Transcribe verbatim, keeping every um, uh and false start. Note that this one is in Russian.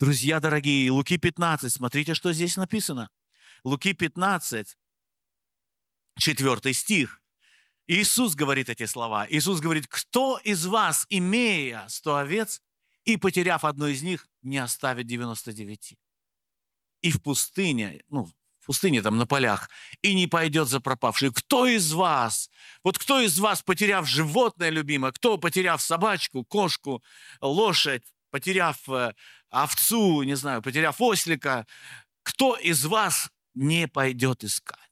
Друзья дорогие, Луки пятнадцать, смотрите, что здесь написано. Луки пятнадцать, четвёртый стих. Иисус говорит эти слова. Иисус говорит: кто из вас, имея сто овец, и потеряв одну из них, не оставит девяносто девять? И в пустыне, ну, в пустыне там на полях, и не пойдет за пропавшей. Кто из вас, вот кто из вас, потеряв животное любимое, кто, потеряв собачку, кошку, лошадь, потеряв э, овцу, не знаю, потеряв ослика, кто из вас не пойдет искать?